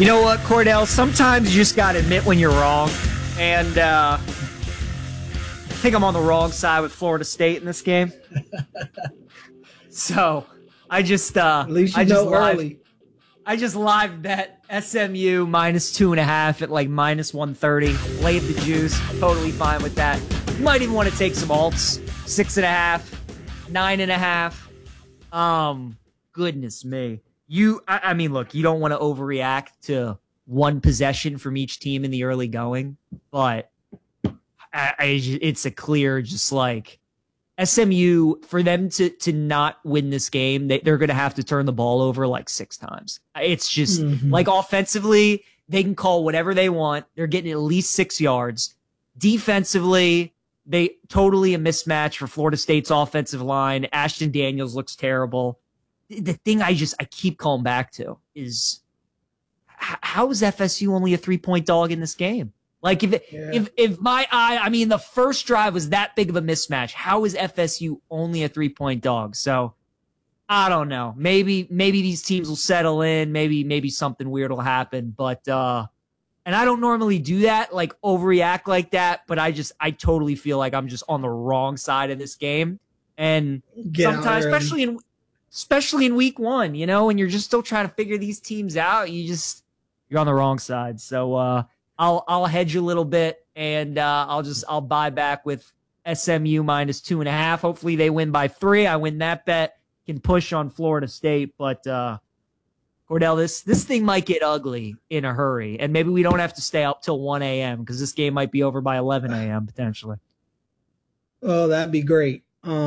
You know what, Cordell? Sometimes you just got to admit when you're wrong. And I think I'm on the wrong side with Florida State in this game. So I just At least you know early. I just live bet SMU -2.5 at like -130. Laid the juice. Totally fine with that. Might even want to take some alts. 6.5, 9.5. Goodness me. I mean, look, you don't want to overreact to one possession from each team in the early going, but it's a clear, just like SMU, for them to not win this game, they're going to have to turn the ball over like 6 times. It's just like offensively, they can call whatever they want. They're getting at least 6 yards. Defensively, they totally a mismatch for Florida State's offensive line. Ashton Daniels looks terrible. The thing I keep calling back to is how is FSU only a 3-point dog in this game? Like if my eye, I mean, the first drive was that big of a mismatch. How is FSU only a 3-point dog? So I don't know. Maybe these teams will settle in. Maybe something weird will happen. But and I don't normally do that, like overreact like that. But I totally feel like I'm just on the wrong side of this game. And sometimes, especially in week 1, you know, and you're just still trying to figure these teams out. You're on the wrong side. So I'll hedge a little bit, and I'll buy back with SMU -2.5. Hopefully they win by 3. I win that bet. Can push on Florida State, but Cordell, this thing might get ugly in a hurry, and maybe we don't have to stay up till 1 a.m. because this game might be over by 11 a.m. potentially. Oh, that'd be great.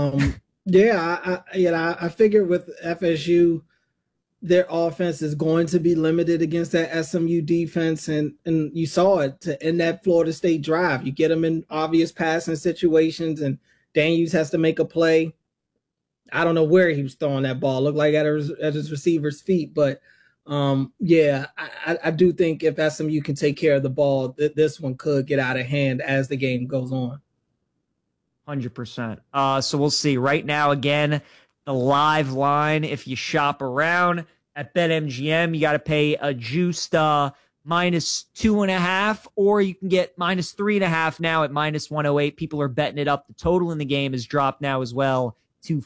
Yeah, I figured with FSU, their offense is going to be limited against that SMU defense, and you saw it to end that Florida State drive. You get them in obvious passing situations, and Daniels has to make a play. I don't know where he was throwing that ball. Looked like at his receiver's feet, but yeah, I do think if SMU can take care of the ball, this one could get out of hand as the game goes on. 100%. So we'll see. Right now, again, the live line, if you shop around at BetMGM, you got to pay a juiced -2.5, or you can get -3.5 now at -108. People are betting it up. The total in the game has dropped now as well to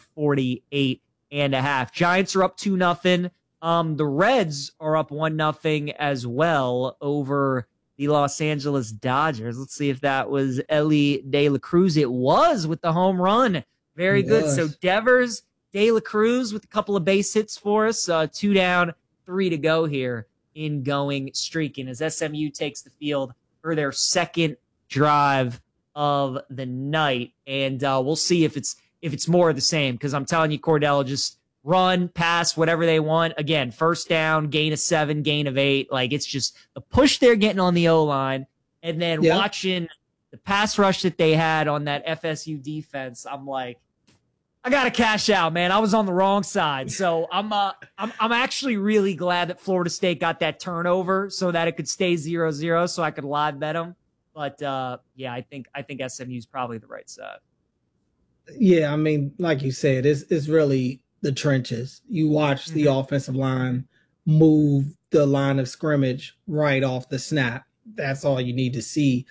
48.5. Giants are up 2-0. The Reds are up 1-0 as well over the Los Angeles Dodgers. Let's see if that was Elly De La Cruz. It was, with the home run. Very good. So Devers, De La Cruz with a couple of base hits for us. 2 down, 3 to go here in going streaking as SMU takes the field for their second drive of the night. And we'll see if it's more of the same, because I'm telling you, Cordell, just run, pass, whatever they want. Again, first down, gain of 7, gain of 8. Like, it's just the push they're getting on the O-line. And then watching the pass rush that they had on that FSU defense, I'm like, I got to cash out, man. I was on the wrong side. So I'm actually really glad that Florida State got that turnover so that it could stay 0-0 so I could live bet them. But yeah, I think SMU is probably the right side. Yeah, I mean, like you said, it's really the trenches. You watch the offensive line move the line of scrimmage right off the snap. That's all you need to see.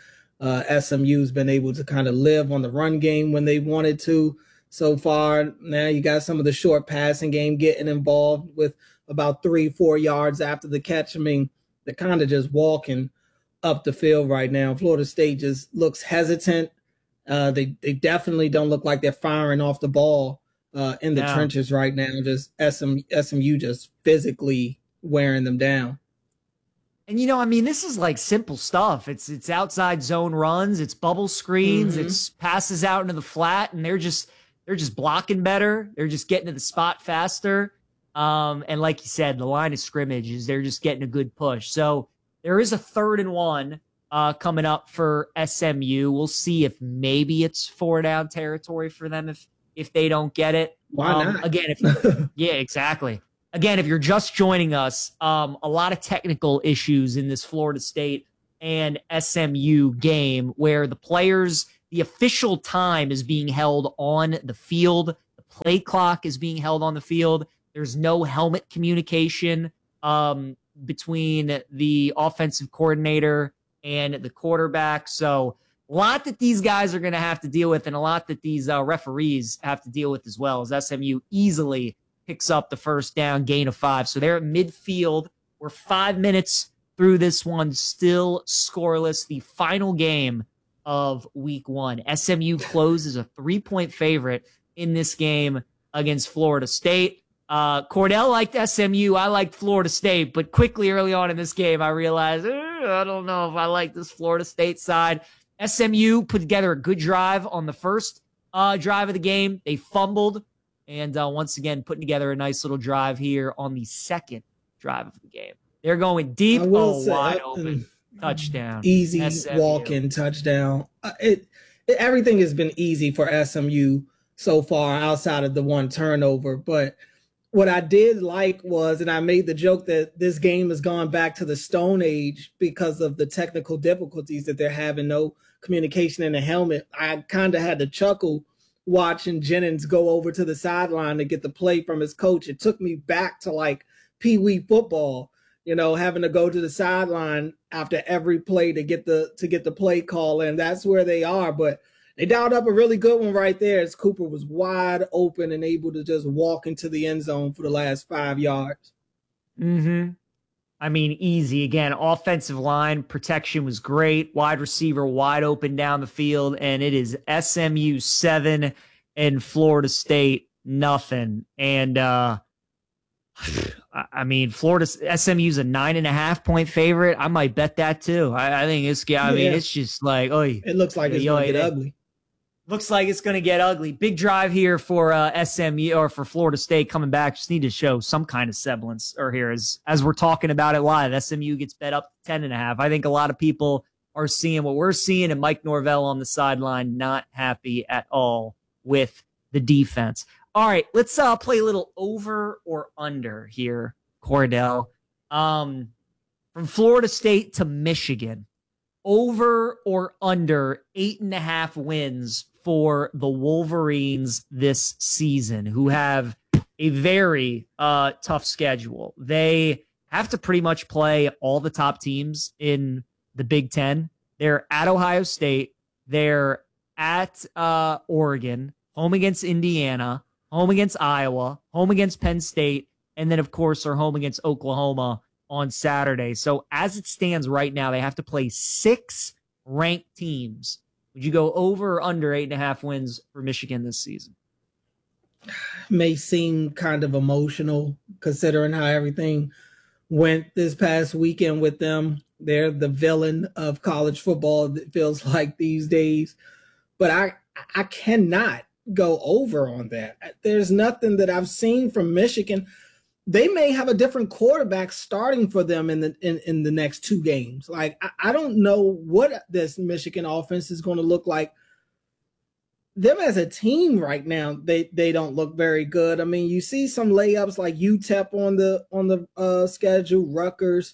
SMU's been able to kind of live on the run game when they wanted to so far. Now you got some of the short passing game getting involved with about 3-4 yards after the catch. I mean, they're kind of just walking up the field right now. Florida State just looks hesitant. They definitely don't look like they're firing off the ball in the trenches right now. Just SMU just physically wearing them down. And, you know, I mean, this is like simple stuff. It's outside zone runs, it's bubble screens, it's passes out into the flat, and they're just blocking better. They're just getting to the spot faster. And like you said, the line of scrimmage is they're just getting a good push. So there is a 3rd and 1 coming up for SMU. We'll see if maybe it's 4 down territory for them if they don't get it. Why not? Again, yeah, exactly. Again, if you're just joining us, a lot of technical issues in this Florida State and SMU game where the official time is being held on the field. The play clock is being held on the field. There's no helmet communication. between the offensive coordinator and the quarterback. So a lot that these guys are going to have to deal with, and a lot that these referees have to deal with as well, as SMU easily picks up the first down, gain of 5. So they're at midfield. We're 5 minutes through this one, still scoreless. The final game of week 1. SMU closes a 3-point favorite in this game against Florida State. Cordell liked SMU. I liked Florida State, but quickly early on in this game, I realized, I don't know if I like this Florida State side. SMU put together a good drive on the first drive of the game. They fumbled, and once again, putting together a nice little drive here on the second drive of the game. They're going deep, wide open touchdown. Easy walk-in touchdown. Everything has been easy for SMU so far outside of the one turnover. But what I did like was, and I made the joke that this game has gone back to the Stone Age because of the technical difficulties that they're having, no communication in the helmet. I kind of had to chuckle watching Jennings go over to the sideline to get the play from his coach. It took me back to like Pee Wee football, having to go to the sideline after every play to get the play call, and that's where they are. But they dialed up a really good one right there as Cooper was wide open and able to just walk into the end zone for the last 5 yards. I mean, easy. Again, offensive line protection was great. Wide receiver wide open down the field, and it is SMU 7 and Florida State nothing. And I mean, SMU's a 9.5-point favorite. I might bet that too. I think it's. I mean, it's just like, it looks like it's going to get ugly. Looks like it's going to get ugly. Big drive here for SMU or for Florida State coming back. Just need to show some kind of semblance or here as we're talking about it live. SMU gets bet up 10.5. I think a lot of people are seeing what we're seeing, and Mike Norvell on the sideline not happy at all with the defense. All right, let's play a little over or under here, Cordell. From Florida State to Michigan, over or under 8.5 wins for the Wolverines this season, who have a very tough schedule. They have to pretty much play all the top teams in the Big Ten. They're at Ohio State. They're at Oregon, home against Indiana, home against Iowa, home against Penn State, and then, of course, are home against Oklahoma on Saturday. So as it stands right now, they have to play 6 ranked teams. Would you go over or under 8.5 wins for Michigan this season? May seem kind of emotional considering how everything went this past weekend with them. They're the villain of college football, it feels like these days. But I cannot go over on that. There's nothing that I've seen from Michigan. They may have a different quarterback starting for them in the next 2 games. Like, I don't know what this Michigan offense is going to look like. Them as a team right now, they don't look very good. I mean, you see some layups like UTEP on the schedule, Rutgers.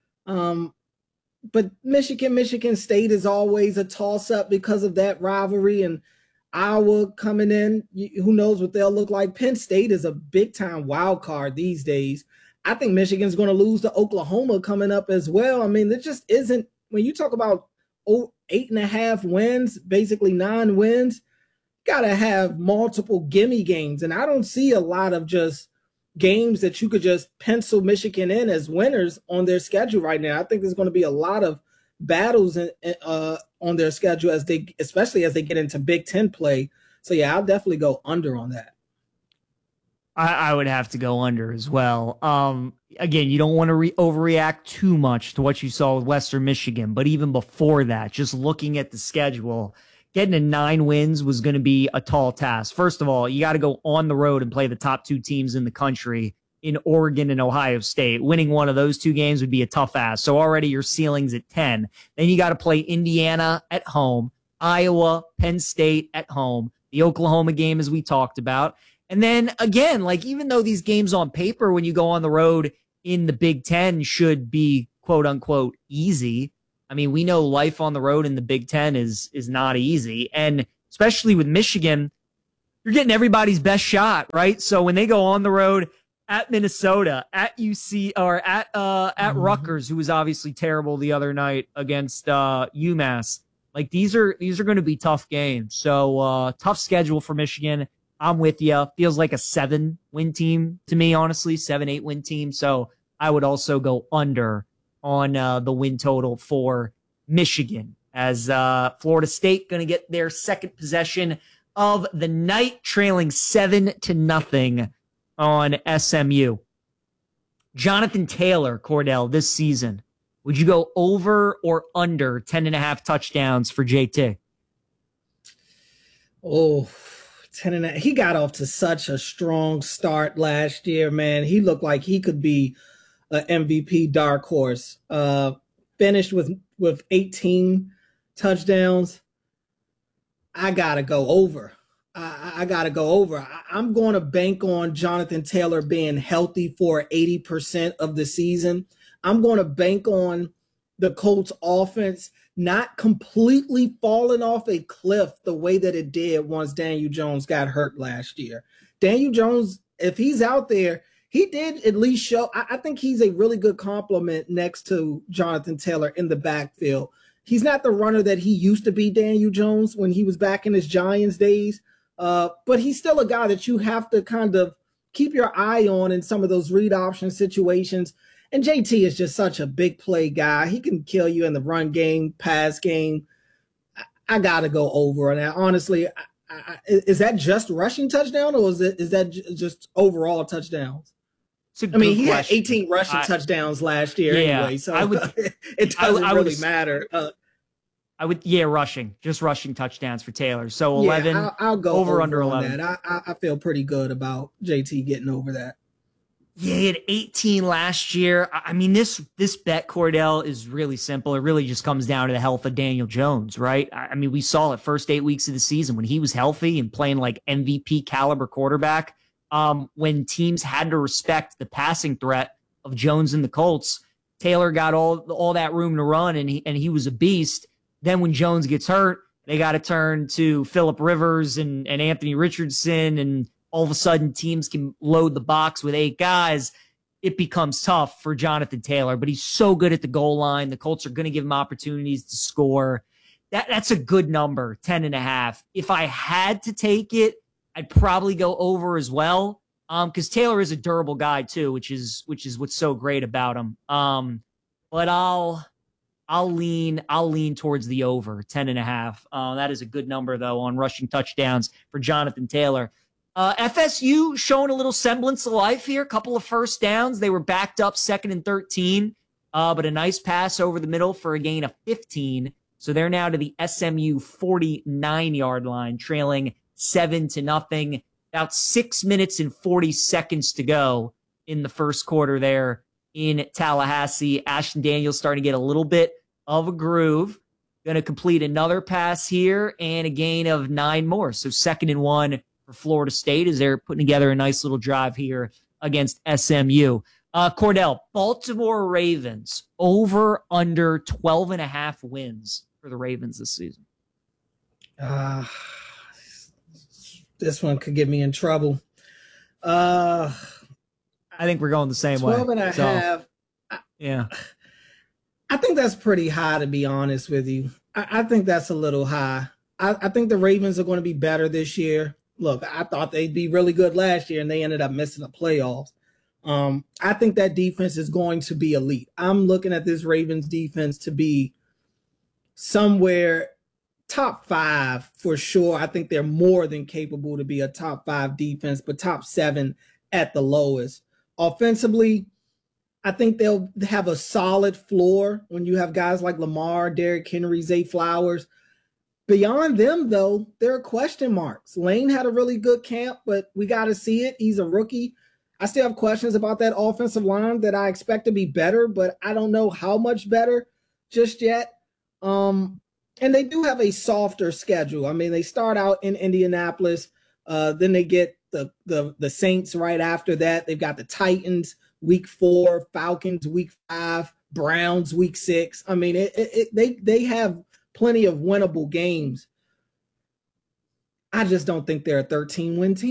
But Michigan State is always a toss-up because of that rivalry, and Iowa coming in, who knows what they'll look like. Penn State is a big-time wild card these days. I think Michigan's going to lose to Oklahoma coming up as well. I mean, there just isn't – when you talk about 8.5 wins, basically 9 wins, you got to have multiple gimme games. And I don't see a lot of just games that you could just pencil Michigan in as winners on their schedule right now. I think there's going to be a lot of battles on their schedule especially as they get into Big Ten play. So yeah, I'll definitely go under on that. I would have to go under as well. Again, you don't want to overreact too much to what you saw with Western Michigan, but even before that, just looking at the schedule, getting to 9 wins was going to be a tall task. First of all, you got to go on the road and play the top 2 teams in the country in Oregon and Ohio State. Winning one of those 2 games would be a tough ask. So already your ceiling's at 10. Then you got to play Indiana at home, Iowa, Penn State at home, the Oklahoma game as we talked about. And then again, like, even though these games on paper, when you go on the road in the Big Ten, should be quote unquote easy. I mean, we know life on the road in the Big Ten is not easy. And especially with Michigan, you're getting everybody's best shot, right? So when they go on the road at Minnesota, at UC, or at Mhm. Rutgers, who was obviously terrible the other night against UMass. Like these are going to be tough games. So tough schedule for Michigan. I'm with you. Feels like a 7-win team to me, honestly, 7-8 win team. So I would also go under on the win total for Michigan, as Florida State going to get their second possession of the night, trailing 7-0 on SMU. Jonathan Taylor, Cordell, this season, would you go over or under 10.5 touchdowns for JT? Oh, 10 and a, he got off to such a strong start last year, man. He looked like he could be an MVP dark horse. Finished with 18 touchdowns. I gotta go over. I gotta go over. I'm going to bank on Jonathan Taylor being healthy for 80% of the season. I'm going to bank on the Colts offense not completely falling off a cliff the way that it did once Daniel Jones got hurt last year. Daniel Jones, if he's out there, he did at least show. I think he's a really good complement next to Jonathan Taylor in the backfield. He's not the runner that he used to be, Daniel Jones, when he was back in his Giants days. But he's still a guy that you have to kind of keep your eye on in some of those read option situations. And JT is just such a big play guy. He can kill you in the run game, pass game. I got to go over on that. Honestly, is that just rushing touchdown, or is that just overall touchdowns? I mean, he had 18 rushing touchdowns last year anyway, so it doesn't really matter. Just rushing touchdowns for Taylor. So 11. Yeah, I'll go over under 11. That. I feel pretty good about JT getting over that. Yeah, he had 18 last year. I mean, this bet, Cordell, is really simple. It really just comes down to the health of Daniel Jones, right? I mean, we saw it first 8 weeks of the season when he was healthy and playing like MVP caliber quarterback. When teams had to respect the passing threat of Jones and the Colts, Taylor got all that room to run, and he was a beast. Then when Jones gets hurt, they got to turn to Phillip Rivers and Anthony Richardson, and all of a sudden teams can load the box with 8 guys. It becomes tough for Jonathan Taylor, but he's so good at the goal line. The Colts are going to give him opportunities to score. That's a good number, 10.5. If I had to take it, I'd probably go over as well. Because Taylor is a durable guy too, which is what's so great about him. But I'll lean towards the over 10.5. That is a good number though on rushing touchdowns for Jonathan Taylor. FSU showing a little semblance of life here. A couple of first downs. They were backed up 2nd and 13, but a nice pass over the middle for a gain of 15. So they're now to the SMU 49-yard line, trailing 7-0. About 6 minutes and 40 seconds to go in the first quarter there in Tallahassee. Ashton Daniels starting to get a little bit of a groove. Going to complete another pass here and a gain of 9 more. So 2nd and 1 for Florida State as they're putting together a nice little drive here against SMU. Cordell, Baltimore Ravens, over under 12.5 wins for the Ravens this season. This one could get me in trouble. I think we're going the same 12 way. 12 and a half. Yeah. I think that's pretty high, to be honest with you. I think that's a little high. I think the Ravens are going to be better this year. Look, I thought they'd be really good last year, and they ended up missing the playoffs. I think that defense is going to be elite. I'm looking at this Ravens defense to be somewhere top 5 for sure. I think they're more than capable to be a top 5 defense, but top 7 at the lowest. Offensively, I think they'll have a solid floor when you have guys like Lamar, Derrick Henry, Zay Flowers. Beyond them, though, there are question marks. Lane had a really good camp, but we got to see it. He's a rookie. I still have questions about that offensive line that I expect to be better, but I don't know how much better just yet. And they do have a softer schedule. I mean, they start out in Indianapolis, then they get the Saints right after that. They've got the Titans week 4, Falcons week 5, Browns week 6. I mean, they have plenty of winnable games. I just don't think they're a 13-win team.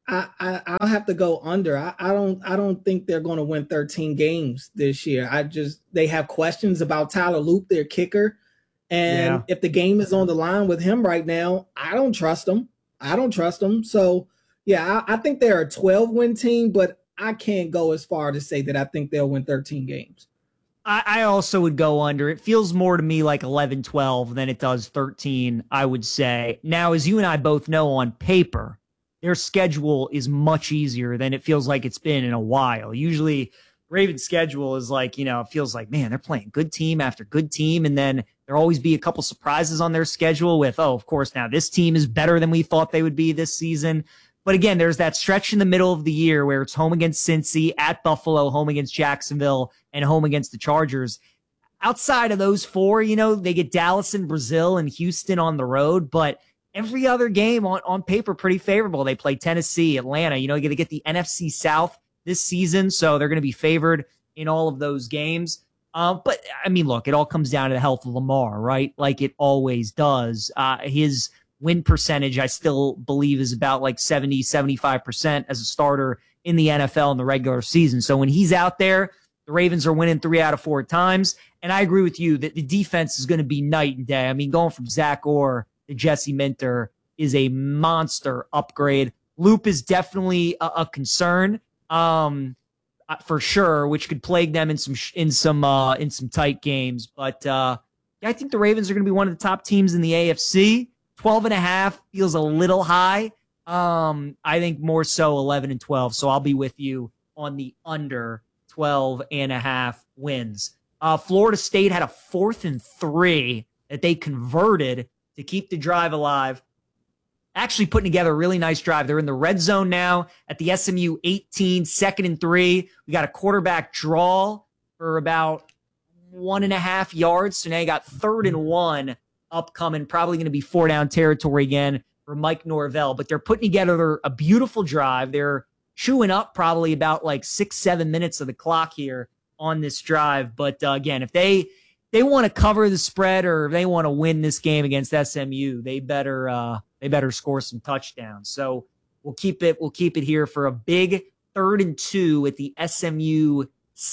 I'll have to go under. I don't think they're going to win 13 games this year. They have questions about Tyler Loop, their kicker, and Yeah. if the game is on the line with him right now, I don't trust him. I don't trust him. So yeah, I think they're a 12-win team, but I can't go as far to say that I think they'll win 13 games. I also would go under. It feels more to me like 11, 12 than it does 13, I would say. Now, as you and I both know on paper, their schedule is much easier than it feels like it's been in a while. Usually, Ravens' schedule is like, it feels like, man, they're playing good team after good team. And then there'll always be a couple surprises on their schedule with, oh, of course, now this team is better than we thought they would be this season. But again, there's that stretch in the middle of the year where it's home against Cincy, at Buffalo, home against Jacksonville, and home against the Chargers. Outside of those four, they get Dallas and Brazil and Houston on the road, but every other game on paper pretty favorable. They play Tennessee, Atlanta. You're going to get the NFC South this season, so they're going to be favored in all of those games. But, I mean, look, it all comes down to the health of Lamar, right? Like it always does. His win percentage, I still believe, is about like 70, 75% as a starter in the NFL in the regular season. So when he's out there, the Ravens are winning 3 out of 4 times. And I agree with you that the defense is going to be night and day. I mean, going from Zach Orr to Jesse Minter is a monster upgrade. Loop is definitely a concern, for sure, which could plague them in some tight games. But yeah, I think the Ravens are going to be one of the top teams in the AFC. 12.5 feels a little high. I think more so 11 and 12. So I'll be with you on the under 12.5 wins. Florida State had a 4th and 3 that they converted to keep the drive alive. Actually putting together a really nice drive. They're in the red zone now at the SMU 18, 2nd and 3. We got a quarterback draw for about 1.5 yards. So now you got 3rd and 1 upcoming. Probably going to be 4-down territory again for Mike Norvell. But they're putting together a beautiful drive. They're chewing up probably about like 6-7 minutes of the clock here on this drive. But again, if they want to cover the spread or they want to win this game against SMU, they better score some touchdowns. So we'll keep it here for a big 3rd and 2 at the SMU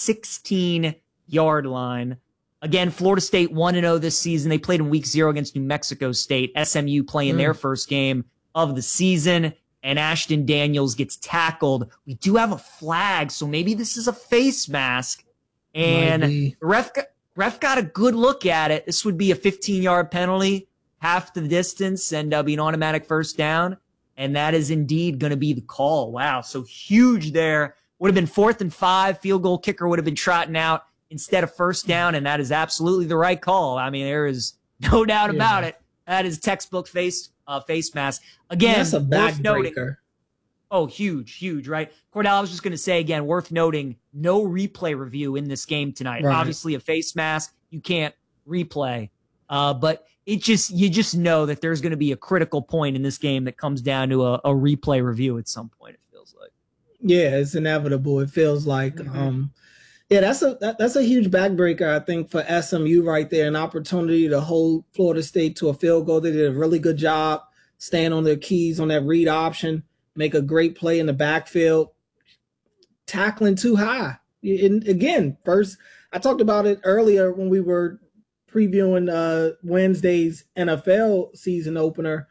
16-yard line. Again, Florida State 1-0 this season. They played in week 0 against New Mexico State. SMU playing their first game of the season, and Ashton Daniels gets tackled. We do have a flag, so maybe this is a face mask. And the ref got a good look at it. This would be a 15-yard penalty, half the distance, and be an automatic first down. And that is indeed going to be the call. Wow, so huge there. Would have been 4th and 5. Field goal kicker would have been trotting out instead of first down, and that is absolutely the right call. I mean, there is no doubt about it. That is textbook face mask. Again, that's a backbreaker. Oh, huge, right? Cordell, I was just going to say again, worth noting, no replay review in this game tonight. Right. Obviously, a face mask, you can't replay. But you just know that there's going to be a critical point in this game that comes down to a replay review at some point, it feels like. Yeah, it's inevitable. It feels like, yeah, that's a huge backbreaker, I think, for SMU right there. An opportunity to hold Florida State to a field goal. They did a really good job staying on their keys on that read option, make a great play in the backfield, tackling too high. And again, first, I talked about it earlier when we were previewing Wednesday's NFL season opener,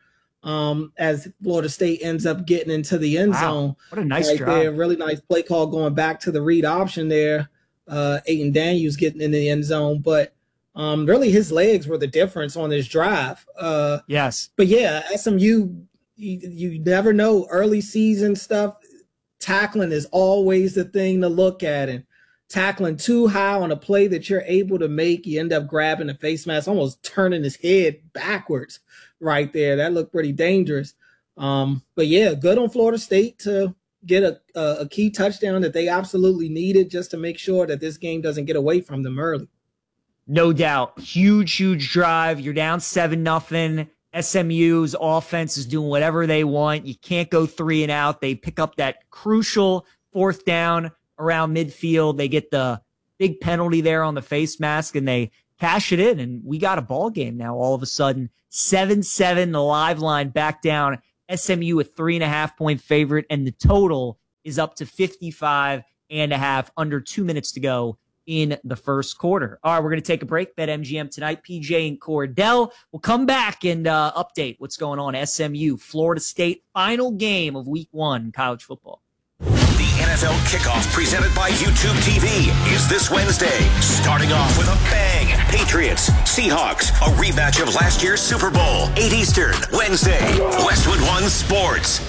as Florida State ends up getting into the end zone. What a nice drive. There. Really nice play call going back to the read option there. Aiden Daniels getting in the end zone, but really his legs were the difference on this drive. Yes. But yeah, SMU, you never know. Early season stuff, tackling is always the thing to look at. And tackling too high on a play that you're able to make, you end up grabbing the face mask, almost turning his head backwards right there. That looked pretty dangerous. But yeah, good on Florida State to get a key touchdown that they absolutely needed just to make sure that this game doesn't get away from them early. No doubt. Huge drive. You're down 7-0. SMU's offense is doing whatever they want. You can't go 3 and out. They pick up that crucial 4th down around midfield. They get the big penalty there on the face mask, and they cash it in, and we got a ball game now all of a sudden. 7-7, the live line back down SMU a 3.5-point favorite, and the total is up to 55.5, under 2 minutes to go in the first quarter. All right, we're going to take a break. BetMGM tonight. PJ and Cordell will come back and update what's going on. SMU, Florida State, final game of week 1 college football. The NFL kickoff presented by YouTube TV is this Wednesday. Starting off with a bang. Patriots, Seahawks, a rematch of last year's Super Bowl. 8 Eastern, Wednesday. Westwood One Sports.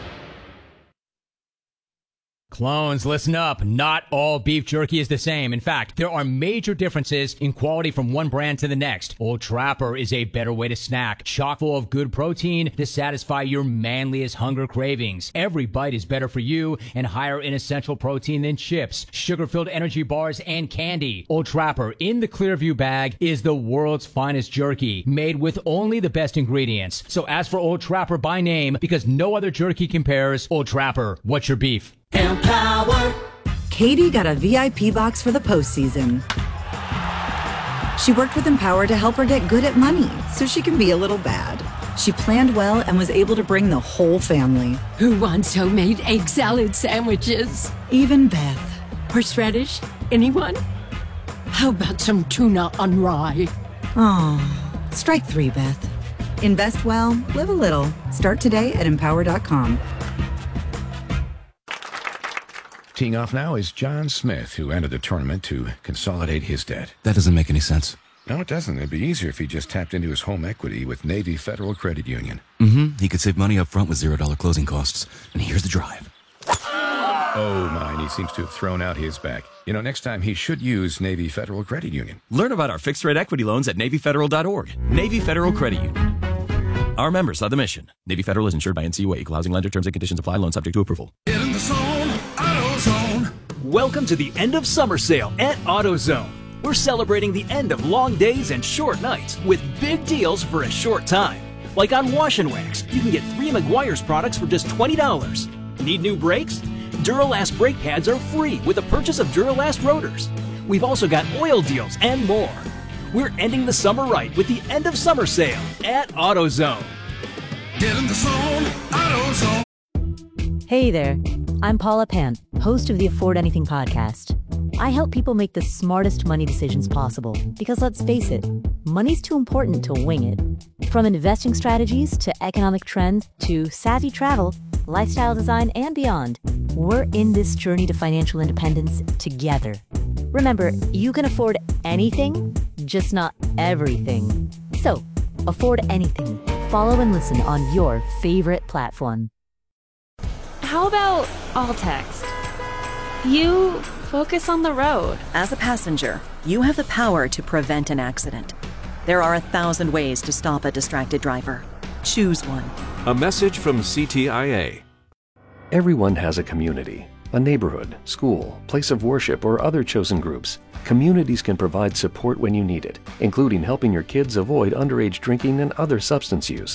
Clones, listen up. Not all beef jerky is the same. In fact, there are major differences in quality from one brand to the next. Old Trapper is a better way to snack, chock full of good protein to satisfy your manliest hunger cravings. Every bite is better for you and higher in essential protein than chips, sugar-filled energy bars, and candy. Old Trapper in the Clearview bag is the world's finest jerky, made with only the best ingredients. So ask for Old Trapper by name because no other jerky compares. Old Trapper, what's your beef? Empower. Katie got a VIP box for the postseason. She worked with Empower to help her get good at money so she can be a little bad. She planned well and was able to bring the whole family. Who wants homemade egg salad sandwiches? Even Beth. Horseradish? Anyone? How about some tuna on rye? Oh, strike 3, Beth. Invest well, live a little. Start today at empower.com. Teeing off now is John Smith, who entered the tournament to consolidate his debt. That doesn't make any sense. No, it doesn't. It'd be easier if he just tapped into his home equity with Navy Federal Credit Union. He could save money up front with $0 closing costs. And here's the drive. Oh, my, and he seems to have thrown out his back. You know, next time he should use Navy Federal Credit Union. Learn about our fixed-rate equity loans at NavyFederal.org. Navy Federal Credit Union. Our members are the mission. Navy Federal is insured by NCUA. Equal housing lender. Terms and conditions apply. Loan subject to approval. Get in the zone, AutoZone. Welcome to the end of summer sale at AutoZone. We're celebrating the end of long days and short nights with big deals for a short time. Like on Wash and Wax, you can get 3 Meguiar's products for just $20. Need new brakes? Duralast brake pads are free with the purchase of Duralast rotors. We've also got oil deals and more. We're ending the summer right with the end of summer sale at AutoZone. Get in the zone, AutoZone. Hey there, I'm Paula Pan, host of the Afford Anything podcast. I help people make the smartest money decisions possible because let's face it, money's too important to wing it. From investing strategies to economic trends to savvy travel, lifestyle design, and beyond, we're in this journey to financial independence together. Remember, you can afford anything, just not everything. So, afford anything. Follow and listen on your favorite platform. How about all text? You focus on the road. As a passenger, you have the power to prevent an accident. There are 1,000 ways to stop a distracted driver. Choose one. A message from CTIA. Everyone has a community, a neighborhood, school, place of worship, or other chosen groups. Communities can provide support when you need it, including helping your kids avoid underage drinking and other substance use.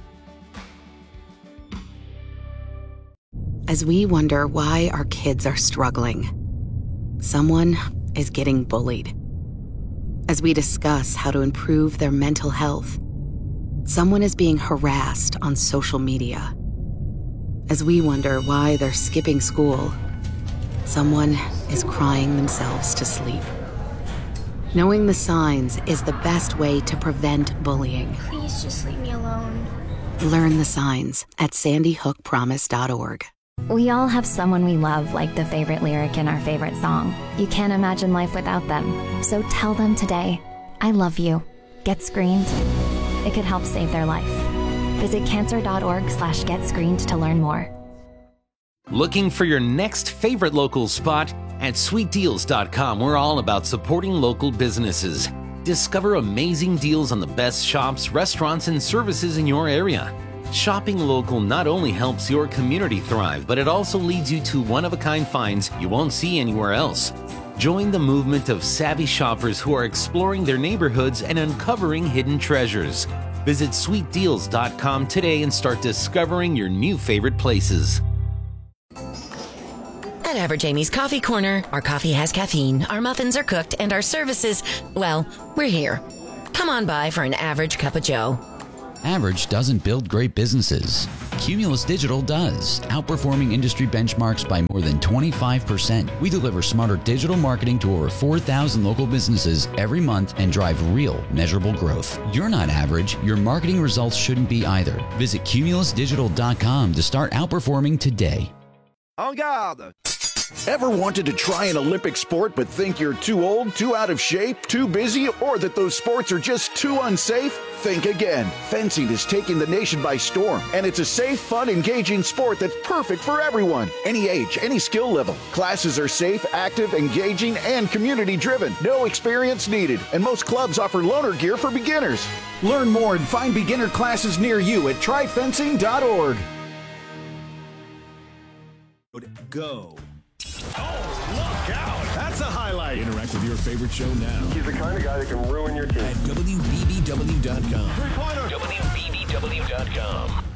As we wonder why our kids are struggling, someone is getting bullied. As we discuss how to improve their mental health, someone is being harassed on social media. As we wonder why they're skipping school, someone is crying themselves to sleep. Knowing the signs is the best way to prevent bullying. Please just leave me alone. Learn the signs at sandyhookpromise.org. We all have someone we love, like the favorite lyric in our favorite song. You can't imagine life without them. So tell them today, I love you. Get screened. It could help save their life. Visit cancer.org/getscreened to learn more. Looking for your next favorite local spot? At sweetdeals.com, we're all about supporting local businesses. Discover amazing deals on the best shops, restaurants, and services in your area. Shopping local not only helps your community thrive, but it also leads you to one-of-a-kind finds you won't see anywhere else. Join the movement of savvy shoppers who are exploring their neighborhoods and uncovering hidden treasures. Visit sweetdeals.com today and start discovering your new favorite places. At Average Amy's Coffee Corner, our coffee has caffeine, our muffins are cooked, and our services, well, we're here. Come on by for an average cup of joe. Average doesn't build great businesses. Cumulus Digital does, outperforming industry benchmarks by more than 25%. We deliver smarter digital marketing to over 4,000 local businesses every month and drive real, measurable growth. You're not average. Your marketing results shouldn't be either. Visit cumulusdigital.com to start outperforming today. En garde! Ever wanted to try an Olympic sport but think you're too old, too out of shape, too busy, or that those sports are just too unsafe? Think again. Fencing is taking the nation by storm, and it's a safe, fun, engaging sport that's perfect for everyone. Any age, any skill level. Classes are safe, active, engaging, and community-driven. No experience needed, and most clubs offer loaner gear for beginners. Learn more and find beginner classes near you at tryfencing.org. Go. Oh, look out! That's a highlight. Interact with your favorite show now. He's the kind of guy that can ruin your team. At WBBW.com. Three-pointer. WBBW.com.